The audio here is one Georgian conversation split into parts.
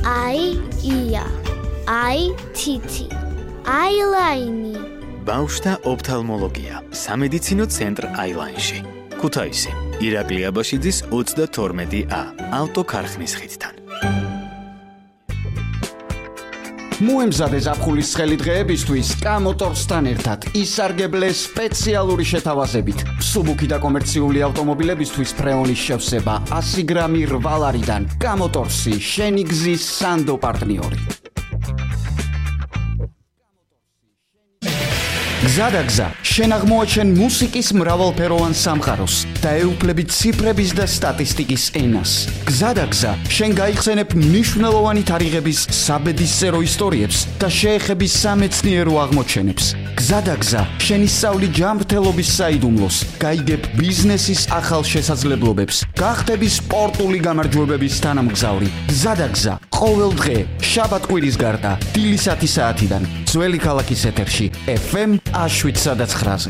ია, თითი, აილაინი. ბავშვთა ოფთალმოლოგია, სამედიცინო ცენტრ აილაინში. ქუთაისი, ირაკლი აბაშიძის 32A, ავტოქარხნის ხიდთან. მოემზადე ზაფხულის ცხელი დღეებისთვის კამოტორსთან ერთად ისარგებლე სპეციალური შეთავაზებით. მსუბუქი და კომერციული ავტომობილებისთვის ფრეონის შევსება 100 გრამი 8 ლარიდან. კამოტორსი, შენი გზის სანდო პარტნიორი. გზადაგზა, შენ აღმოაჩენ მუსიკის მრავალფეროვან სამყაროს და ეუფლები ციფრების და სტატისტიკის ენას. გზადაგზა, შენ გაიხსენებ მნიშვნელოვანი თარიღების საბედისწერო ისტორიებს და შეეხები სამეცნიერო აღმოჩენებს. გზადაგზა, შენ ისწავლი ჯანმრთელობის საიდუმლოს, გაიგებ ბიზნესის ახალ შესაძლებლობებს, გახდები სპორტული გამარჯვებების თანამგზავრი. გზადაგზა, ყოველ დღე, შაბათ-კვირის გარდა, დილის 10 საათიდან, ძველი ქალაქის ეთერში, FM 7-9-ზე.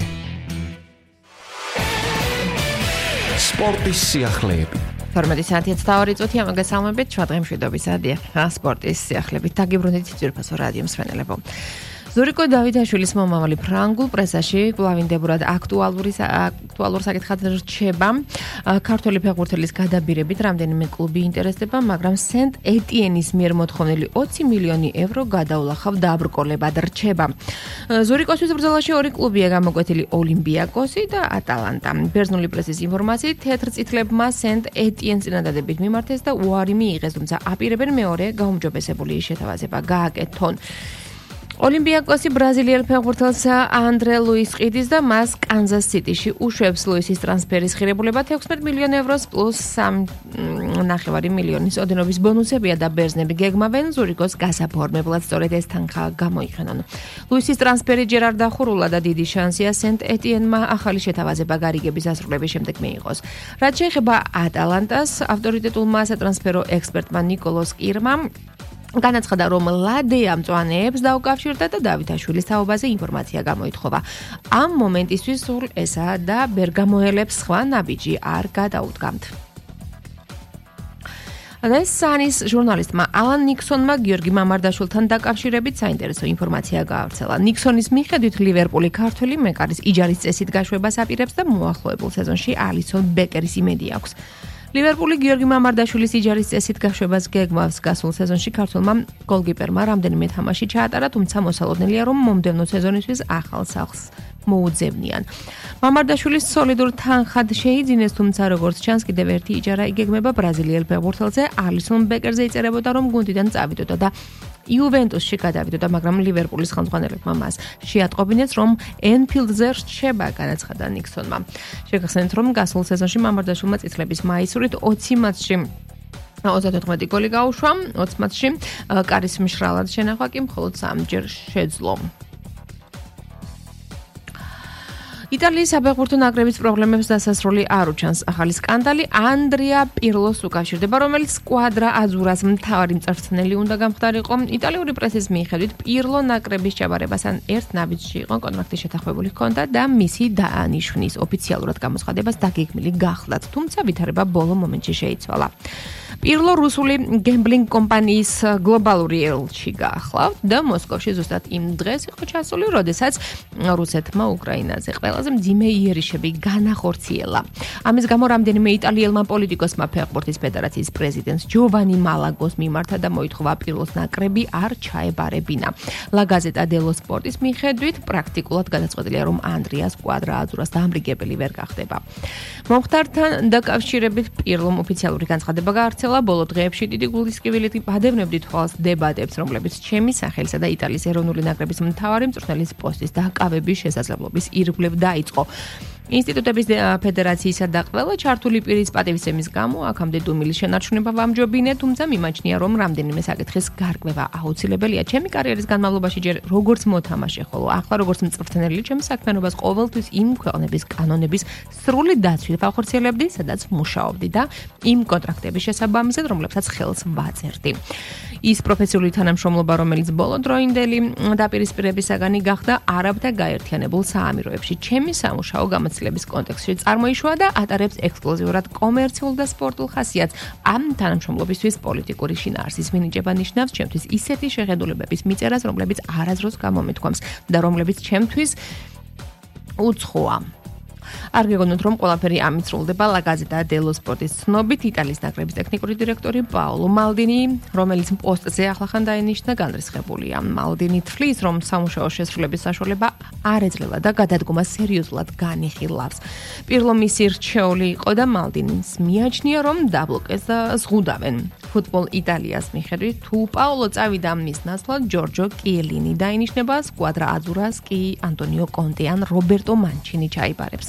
სპორტის სიახლეები. 12 საათია 2 წუთი, ამაგასალმებით, ჩვენ დღე მშვიდობის ადია სპორტის სიახლეებით. დაგიბრუნდით ძვირფასო რადიო მსმენელებო. ზურიკო დავითაშვილის მომავალი ფრანგულ პრესაში კვლავინდებურად აქტუალურ საკითხად რჩება. ქართველი ფეხბურთელის გადაბირებით რამდენიმე კლუბი ინტერესდება, მაგრამ სენტ ეტიენის მიერ მოთხოვნილი 20 მილიონი ევრო გადაულახავ დაბრკოლებად რჩება. ზურიკოსთვის ბრძოლაში ორი კლუბია გამოკვეთილი, ოლიმპიაკოსი და ატალანტა. ბერძნული პრესის ინფორმაციით, თეთრწითლებმა სენტ ეტიენს წინადადებით მიმართეს და უარი მიიღეს, თუმცა აპირებენ მეორე გაუმჯობესებული შეთავაზება გააკეთონ. ოლიმპიაკოსი ბრაზილიელ ფეხბურთელს ანდრე ლუის ყიდის და მას კანზას სიტიში უშვებს. ლუისის ტრანსფერის ღირებულება 16 მილიონ ევროს პლუს 3.5 მილიონის ოდენობის ბონუსებია და ბერძნები გეგმავენ ზურიკოს გასაფორმებლად სწორედ ეს თანხა გამოიყენონ. ლუისის ტრანსფერი ჯერ არ დახურულა და დიდი შანსია სენტ ეტიენმა ახალი შეთავაზება გარიგების დასრულების შემდეგ მიიღოს. რაც შეეხება ატალანტას, ავტორიტეტულმა სატრანსფერო ექსპერტმა ნიკოლოს კირმა განაცხადა, რომ ლადეა მწვანეებს დაუკავშირდა და დავითაშვილის თაობაზე ინფორმაცია გამოითხოვა. ამ მომენტისთვის სულ ესაა და ბერგამოელებს სხვა ნაბიჯი არ გადაუდგამთ. სანის ჟურნალისტმა ალან ნიქსონმა გიორგი მამარდაშვილთან დაკავშირებით საინტერესო ინფორმაცია გაავრცელა. ნიქსონის მიხედვით ლივერპული ქართველი მეკარის იჯარის წესით გაშვებას აპირებს და მოახლოებულ სეზონში ალისონ ბეკერის იმედი აქვს. ლივერპული გიორგი მამარდაშვილის იჯარის წესით გაშვებას გეგმავს. გასულ სეზონში ქართველმა გოლკიპერმა რამდენიმე თამაში ჩაატარა, თუმცა მოსალოდნელია, რომ მომდევნო სეზონისთვის ახალ სახლს მოუძებნიან. მამარდაშვილის სოლიდურ თანხად შეიძინეს, თუმცა როგორც ჩანს, კიდევ ერთი იჯარა იგეგმება ბრაზილიელ ფეხბურთელზე ალისონ ბეკერზე იწერებოდა, რომ გუნდიდან წავიდოდა და იუვენტუსში გადავიდოდა, მაგრამ ლივერპულის ხელმძღვანელებმა მას შეატყობინეს, რომ ენფილდზე რჩება, განაცხადა ნიქსონმა. შეგახსენეთ, რომ გასულ სეზონში მამარდაშვილმა წითლების მაისურით 20 მატჩში 34 გოლი გაუშვა, 20 მატჩში კარის მშრალად შენახვა კი მხოლოდ 3-ჯერ შეძლო. იტალიის საფეხბურთო ნაკრების პრობლემებს დასასრული არ უჩანს. ახალი სკანდალი ანდრია პირლოს უკავშირდება, რომელიც სკვადრა აზურას მთავარი მწვრთნელი უნდა გამხდარიყო. იტალიური პრესის მიხედვით, პირლო ნაკრების ჩაბარებასთან ერთ ნაბიჯში იყო, კონტრაქტი შეთანხმებული ჰქონდა და მისი დაანიშვნის ოფიციალურად გამოცხადებას დაგეგმილი გახლდათ, თუმცა ვითარება ბოლო მომენტში შეიცვალა. პირლო რუსული გემბლინგ კომპანიის გლობალური ელჩი გაახლავთ და მოსკოვში ზუსტად იმ დღეს იყო ჩასული, როდესაც რუსეთმა უკრაინაზე ყველაზე მძიმე იერიშები განახორციელა. ამის გამო რამდენიმე იტალიელმა პოლიტიკოსმა ფეხბურთის ფედერაციის პრეზიდენტს ჯოვანი მალაგოს მიმართა და მოითხოვა პირლოს ნაკრები არ ჩაებარებინა. ლა გაზეტა დელო სპორტის მიხედვით, პრაქტიკულად გადაწყვეტილია, რომ ანდრია სკვადრა აზურას დამრიგებელი ვერ გახდება. მომხდართან დაკავშირებით პირლომ ოფიციალური განცხადება გაავრცელა. ბოლო დღეებში დიდი გულისკივილით ადევნებდით თვალს დებატებს, რომლებიც ჩემი სახელისა და იტალიის ეროვნული ნაკრების მთავარი მწვრთნელის პოსტის დაკავების შესაძლებლობის ირგვლივ დაიწყო. ინსტიტუტების ფედერაციისა და ყველა ჩართული პირის პატივისცემის გამო აქამდე დუმილის შენარჩუნება ვამჯობინე, თუმცა მიმაჩნია, რომ რამდენიმე საკითხის გარკვევა აუცილებელია. ჩემი კარიერის განმავლობაში ჯერ როგორც მოთამაშე, ხოლო ახლა როგორც მწვრთნელი, ჩემს საქმიანობას ყოველთვის იმ ქვეყნების კანონების სრული დაცვით ვახორციელებდი, სადაც მუშაობდი და იმ კონტრაქტების შესაბამისად, რომლებსაც ხელს ვაწერდი. ის პროფესიული თანამშრომლობა, რომელიც ბოლოდროინდელი დაპირისპირებისაგანი გახდა არაბთა გაერთიანებულ საამიროებში. ჩემი სამუშაო გამოცდილების კონტექსტში წარმოიშვა და ატარებს ექსკლუზიურად კომერციულ და სპორტულ ხასიათს. ამ თანამშრომლობისთვის პოლიტიკური შინაარსის მინიჭება ნიშნავს ჩემთვის ისეთი შეხედულებების მიწერას, რომლებიც არასდროს გამომეთქვამს და რომლებიც ჩემთვის უცხოა. არ გეგონოთ, რომ ყველაფერი ამით სრულდება. La Gazzetta dello Sportის ცნობით, იტალიის ნაკრების ტექნიკური დირექტორი პაოლო მალდინი, რომელიც პოსტზე ახლახან დაინიშნა, განრისხებულია. მალდინი თვლის, რომ სამუშაო შესრულების საშუალება არ ეძლევა და გადადგომა სერიოზულად განიხილავს. პირველ მისი რჩეული იყო და მალდინის მიაჩნია, რომ დაბლოკეს ზღუდავენ. ფუტბოლ იტალიას მიხედვით, თუ პაოლო წავიდა მის ნაცვლად, ჯორჯო კიელინი დაინიშნება, სკვადრა აძურას კი ანტონიო კონტე ან რობერტო მანჩინი ჩაიბარებს.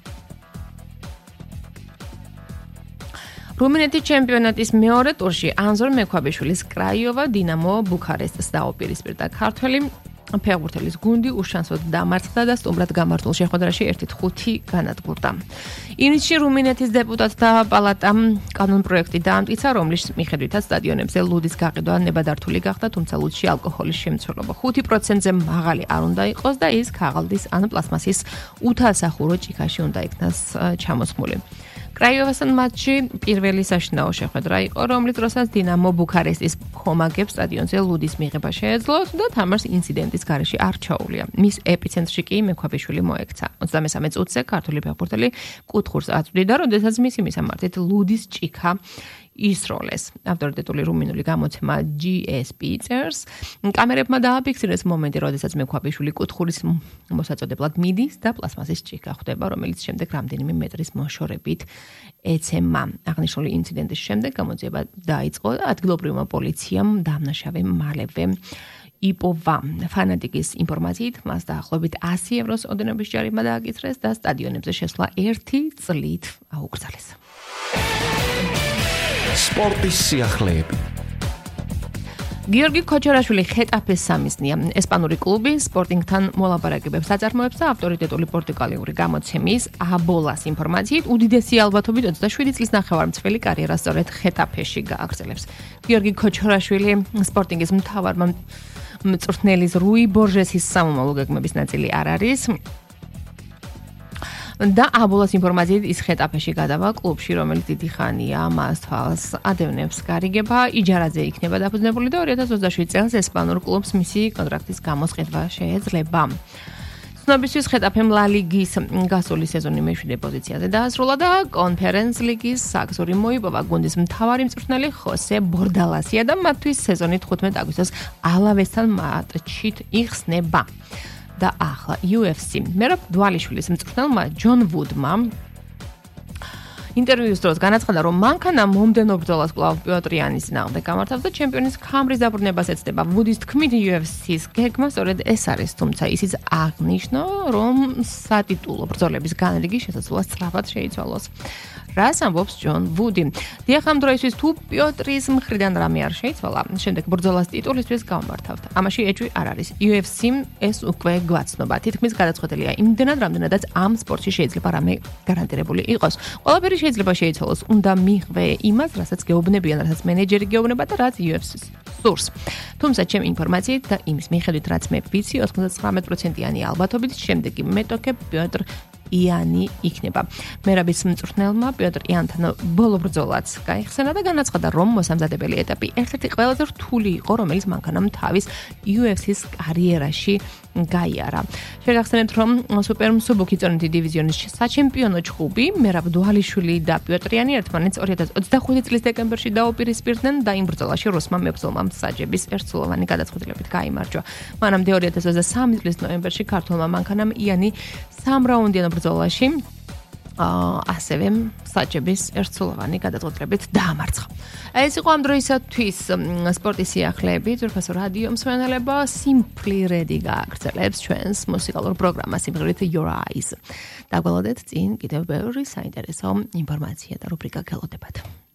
რუმინეთის ჩემპიონატის მეორე ტურში ანზორ მექვაბიშვილის კრაიოვა დინამო ბუქარესტს დაუპირისპირდა. ქართველი ფეხბურთელის გუნდი უშანსოდ დამარცხდა და სტუმრად გამართულ შეხვედრაში 1-5 განადგურდა. ივნისში რუმინეთის დეპუტატთა პალატამ კანონპროექტი დაამტკიცა, რომლის მიხედვითაც სტადიონებზე ლუდის გაყიდვა ნებადართული გახდა, თუმცა ლუდში ალკოჰოლის შემცველობა 5%-ზე მაღალი არ უნდა იყოს და ის ქაღალდის ან პლასმასის უთასახურო ჭიქაში უნდა იქნას ჩამოსხმული. კრაიოვასთან მატჩი პირველი საშინაო შეხვედრა იყო, რომლის დროსაც დინამო ბუქარესტის ხომაგებს სტადიონზე ლუდის მიღება შეეძლოთ და თამაშს ინციდენტის გარეშე არ ჩაუვლია. მის ეპიცენტრში კი მექვაბიშვილი მოექცა. 23 წუთზე ქართული ფეხბურთელი კუთხურს აწვდიდა, როდესაც მისი მისამართით ლუდის ჭიქა ისროლეს. ავტორიტეტული რუმინული გამოცემა GSP წერს, კამერებმა დააფიქსირეს მომენტი, როდესაც მექვაბიშვილი კუთხურის მოსაწოდებლად მიდის და პლასმასის ჭიქა ხვდება, რომელიც შემდეგ რამდენიმე მეტრის მოშორებით ეცემა. აღნიშნული ინციდენტის შემდეგ გამოძიება დაიწყო და ადგილობრივმა პოლიციამ დამნაშავე მალევე იპოვა. ფანატიკის ინფორმაციით მას დაახლოებით 100 ევროს ოდენობის ჯარიმა დააკისრეს და სტადიონებზე შესვლა 1 წლით აუკრძალეს. სპორტის სიახლეები. გიორგი ქოჩორაშვილი ხეტაფეს სამიზნია. ესპანური კლუბი სპორტინგთან მოლაპარაკებებს აწარმოებს და ავტორიტეტული პორტუგალიური გამოცემის აბოლას ინფორმაციით უდიდესი ალბათობით 27 წლის ნახევარმცველი კარიერა სწორედ ხეტაფეში გააგრძელებს. გიორგი ქოჩორაშვილი სპორტინგის მთავარმა მწვრთნელის რუი ბორჟესის სამომავლო გეგმების ნაწილი არ არის. და აბოლას ინფორმაციით ის ხეტაფეში გადავა კლუბში, რომელიც დიდი ხანია მას თვალს ადევნებს გარიგება, იჯარაზე იქნება დაფუძნებული და 2027 წელს ესპანურ კლუბს მისი კონტრაქტის გამოსყიდვა შეეძლება. ცნობისთვის ხეტაფემ ლა ლიგის გასული სეზონი მე-7 პოზიციაზე დაასრულა და კონფერენს ლიგის საქსური მოიპოვა გუნდის მთავარი მწვრთნელი ხოსე ბორდალასია და მათთვის სეზონი 15 აგვისტოს ალავესთან მატჩით იხსნება. და ახლა UFC. მერაბ დვალიშვილის მწვრთნელმა ჯონ ვუდმა ინტერვიუს დროს განაცხადა, რომ მანქანა მომდენო ბრძოლას კვლავ პიოტრიანის წინააღმდეგ გამართავს და ჩემპიონის ხამრის დაბრუნებას ეცდება. ვუდის თქმით UFC-ს გეგმა სწორედ ეს არის, თუმცა ისიც აღნიშნო, რომ სატიტულო ბრძოლების განრიგი შესაძლოა სწრაფად შეიცვალოს. რას ამბობს ჯონ ვუდი? დიახ, ამ დროისთვის თუ პიოტრის მხრიდან რამე არ შეიცვალა, შემდეგ ბრძოლას ტიტულისთვის გამართავთ. ამაში ეჭვი არ არის. UFC-მ ეს უკვე გვაცნობა. თითქმის გადაწყვეტილია იმდენად, რამდენადაც ამ სპორტში შეიძლება რამე გარანტირებული იყოს. ყველაფერი შეიძლება შეიცვალოს, უნდა მიღვე იმას, რასაც გეუბნებიან, რასაც მენეჯერი გეუბნება და რაც UFC-ს სურს. თუმცა ჩემ ინფორმაციით და იმის მიხედვით, რაც მე ვიცი, 99%-იანი ალბათობით შემდეგი მეტოქე პიოტრ იანი იქნება. მერაბის მწვრთნელმა პიოტრ იანთან ბოლო ბრძოლაც გაიხსენა და განაცხადა, რომ მოსამზადებელი ეტაპი ერთ-ერთი ყველაზე რთული იყო, რომელიც მანქანამ თავის UFC-ს კარიერაში გაიარა. შეგახსენებთ, რომ სუპერ მსუბუქი წონითი დივიზიონის საჩემპიონო ჯგუფი მერაბ დვალიშვილი და პიოტრ იანი ერთმანეთს 2025 წლის დეკემბერში დაუპირისპირდნენ და იმ ბრძოლაში რუსმა მებრძოლმა მსაჯების ერთსულოვანი გადაწყვეტილებით გაიმარჯვა. მანამდე 2023 წლის ნოემბერში ქართულმა მანქანამ იანი 3 რაუნდიან ბრძოლაში ასევე მსაჯების ერთსულოვანი გადაწყვეტილებით დაამარცხა. ეს იყო ამ დროისათვის სპორტის სიახლეები. ძვირფასო რადიო მსმენელებო, Simply Ready გააგრძელებს ჩვენს მუსიკალურ პროგრამას სიმღერით Your Eyes. დაგვალოდეთ წინ კიდევ ბევრი საინტერესო ინფორმაცია და რუბრიკა გელოდებათ.